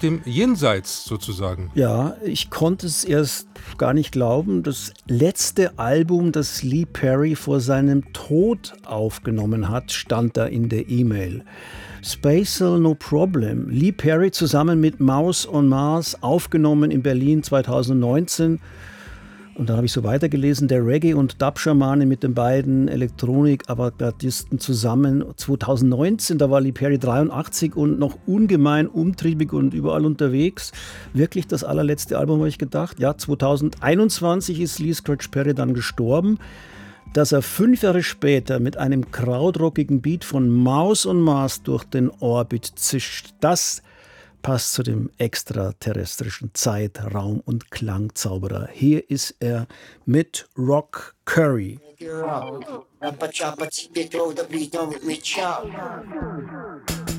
dem Jenseits sozusagen. Ja, ich konnte es erst gar nicht glauben. Das letzte Album, das Lee Perry vor seinem Tod aufgenommen hat, stand da in der E-Mail. Spatial No Problem. Lee Perry zusammen mit Mouse on Mars, aufgenommen in Berlin 2019. Und dann habe ich so weitergelesen, der Reggae- und Dub-Schamane mit den beiden Elektronik-Avantgardisten zusammen 2019, da war Lee Perry 83 und noch ungemein umtriebig und überall unterwegs. Wirklich das allerletzte Album, habe ich gedacht. Ja, 2021 ist Lee Scratch Perry dann gestorben. Dass er 5 Jahre später mit einem krautrockigen Beat von Mouse on Mars durch den Orbit zischt, das passt zu dem extraterrestrischen Zeit-, Raum- und Klangzauberer. Hier ist er mit Rock Curry. Chop, chop, chop, chop, chop, chop, chop, chop, chop, chop, chop, chop, chop,